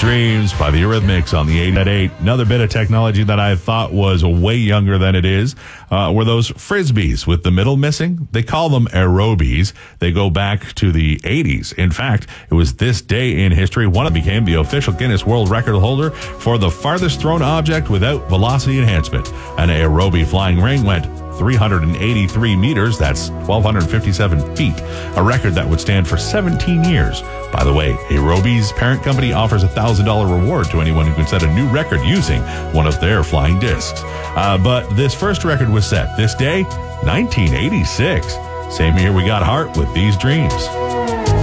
Dreams by the Eurythmics on the 8 at 8. Another bit of technology that I thought was way younger than it is were those Frisbees with the middle missing. They call them aerobies. They go back to the 80s. In fact, it was this day in history one of them became the official Guinness World Record holder for the farthest thrown object without velocity enhancement. An aerobie flying ring went 383 meters, that's 1,257 feet, a record that would stand for 17 years. By the way, Aerobie's parent company offers a $1,000 reward to anyone who can set a new record using one of their flying discs. But this first record was set this day, 1986. Same year we got Heart with These Dreams.